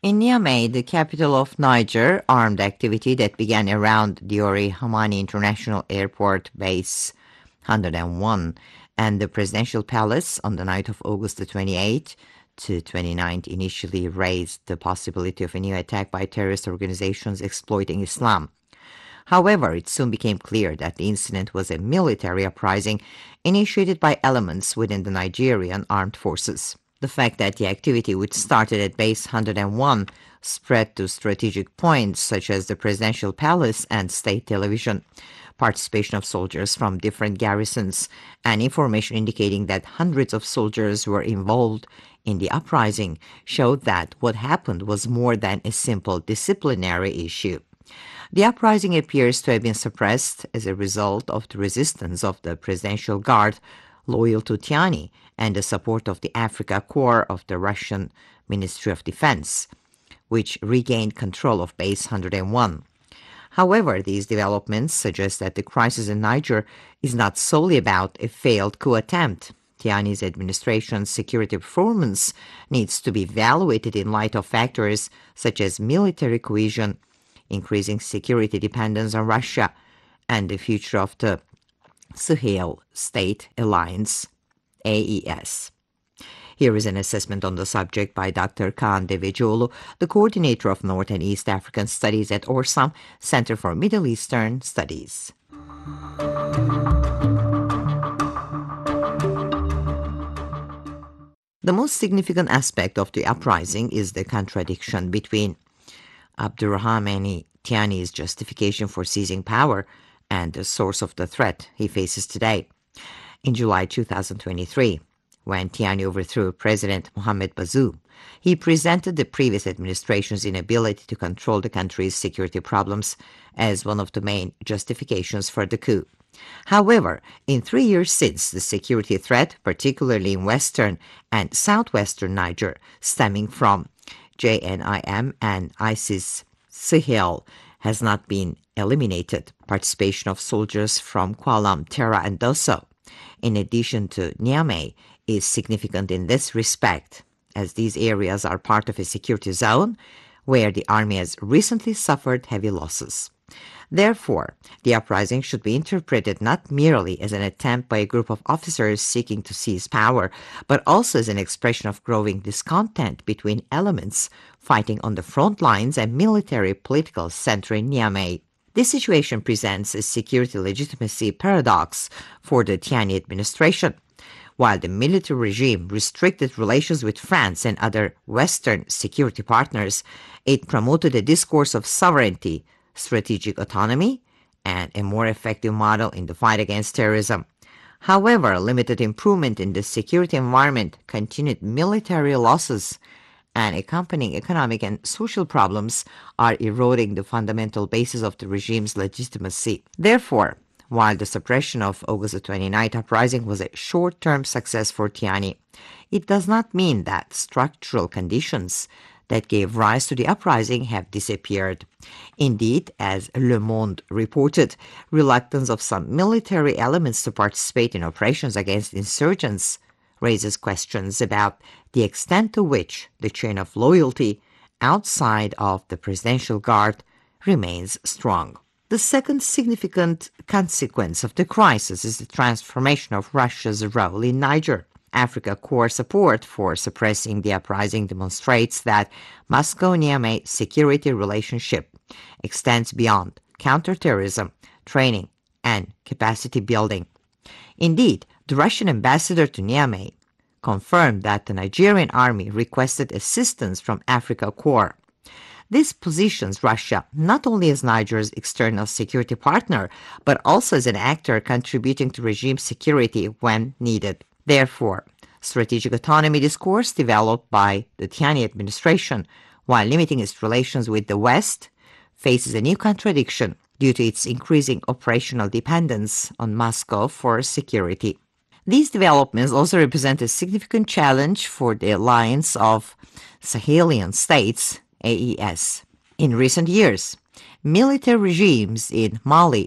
In Niamey, the capital of Niger, armed activity that began around Diori Hamani International Airport Base 101 and the Presidential Palace on the night of August the 28th to 29th initially raised the possibility of a new attack by terrorist organizations exploiting Islam. However, it soon became clear that the incident was a military uprising initiated by elements within the Nigerian armed forces. The fact that the activity, which started at Base 101, spread to strategic points such as the Presidential Palace and State Television, participation of soldiers from different garrisons, and information indicating that hundreds of soldiers were involved in the uprising showed that what happened was more than a simple disciplinary issue. The uprising appears to have been suppressed as a result of the resistance of the Presidential Guard loyal to Tiani and the support of the Africa Corps of the Russian Ministry of Defense, which regained control of Base 101. However, these developments suggest that the crisis in Niger is not solely about a failed coup attempt. Tiani's administration's security performance needs to be evaluated in light of factors such as military cohesion, increasing security dependence on Russia, and the future of the Sahel State Alliance, AES. Here is an assessment on the subject by Dr. Kaan Devecioglu, the coordinator of North and East African Studies at ORSAM, Center for Middle Eastern Studies. The most significant aspect of the uprising is the contradiction between Abdurrahmani Tiani's justification for seizing power and the source of the threat he faces today. In July 2023, when Tiani overthrew President Mohamed Bazoum, he presented the previous administration's inability to control the country's security problems as one of the main justifications for the coup. However, in 3 years since, the security threat, particularly in western and southwestern Niger, stemming from JNIM and ISIS Sahel, has not been eliminated. Participation of soldiers from Kualam, Tera, and Dosso, in addition to Niamey, is significant in this respect, as these areas are part of a security zone where the army has recently suffered heavy losses. Therefore, the uprising should be interpreted not merely as an attempt by a group of officers seeking to seize power, but also as an expression of growing discontent between elements fighting on the front lines and military political center in Niamey. This situation presents a security legitimacy paradox for the Tiani administration. While the military regime restricted relations with France and other Western security partners, it promoted a discourse of sovereignty, strategic autonomy, and a more effective model in the fight against terrorism. However, limited improvement in the security environment, continued military losses, and accompanying economic and social problems are eroding the fundamental basis of the regime's legitimacy. Therefore, while the suppression of August 29th uprising was a short-term success for Tiani, it does not mean that structural conditions that gave rise to the uprising have disappeared. Indeed, as Le Monde reported, reluctance of some military elements to participate in operations against insurgents raises questions about the extent to which the chain of loyalty outside of the Presidential Guard remains strong. The second significant consequence of the crisis is the transformation of Russia's role in Niger. Africa Corps support for suppressing the uprising demonstrates that Moscow-Niamey security relationship extends beyond counterterrorism, training, and capacity building. Indeed, the Russian ambassador to Niamey confirmed that the Nigerian army requested assistance from Africa Corps. This positions Russia not only as Niger's external security partner, but also as an actor contributing to regime security when needed. Therefore, strategic autonomy discourse developed by the Tiani administration, while limiting its relations with the West, faces a new contradiction due to its increasing operational dependence on Moscow for security. These developments also represent a significant challenge for the alliance of Sahelian states, AES. In recent years, military regimes in Mali,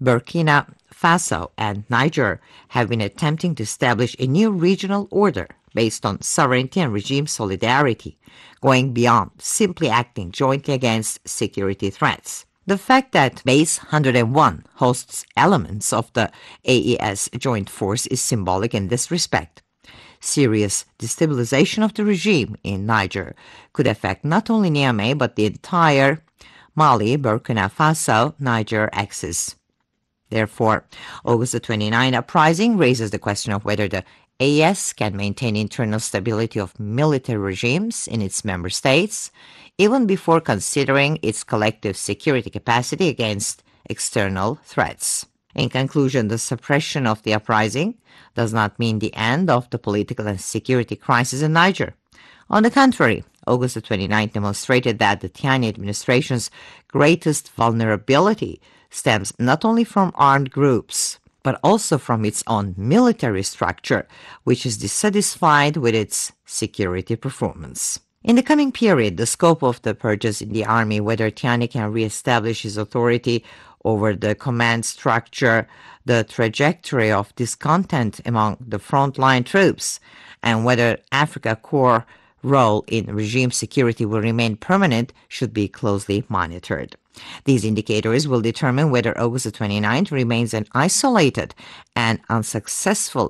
Burkina Faso, and Niger have been attempting to establish a new regional order based on sovereignty and regime solidarity, going beyond simply acting jointly against security threats. The fact that Base 101 hosts elements of the AES joint force is symbolic in this respect. Serious destabilization of the regime in Niger could affect not only Niamey but the entire Mali, Burkina Faso, Niger axis. Therefore, August 29 uprising raises the question of whether the AES can maintain internal stability of military regimes in its member states, even before considering its collective security capacity against external threats. In conclusion, the suppression of the uprising does not mean the end of the political and security crisis in Niger. On the contrary, August 29 demonstrated that the Tiani administration's greatest vulnerability stems not only from armed groups, but also from its own military structure, which is dissatisfied with its security performance. In the coming period, the scope of the purges in the army, whether Tiani can re-establish his authority over the command structure, the trajectory of discontent among the frontline troops, and whether Africa Corps' role in regime security will remain permanent should be closely monitored. These indicators will determine whether August 29 remains an isolated and unsuccessful